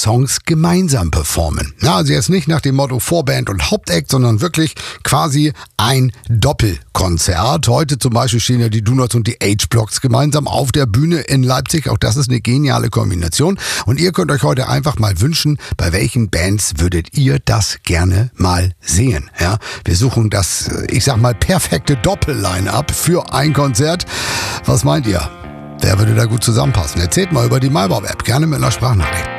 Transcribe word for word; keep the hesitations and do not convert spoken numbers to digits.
Songs gemeinsam performen. Ja, also jetzt nicht nach dem Motto Vorband und Hauptact, sondern wirklich quasi ein Doppelkonzert. Heute zum Beispiel stehen ja die Donuts und die H-Blocks gemeinsam auf der Bühne in Leipzig. Auch das ist eine geniale Kombination. Und ihr könnt euch heute einfach mal wünschen, bei welchen Bands würdet ihr das gerne mal sehen. Ja, wir suchen das, ich sag mal, perfekte Doppel-Line-Up für ein Konzert. Was meint ihr? Wer würde da gut zusammenpassen? Erzählt mal über die MyBob-App, gerne mit einer Sprachnachricht.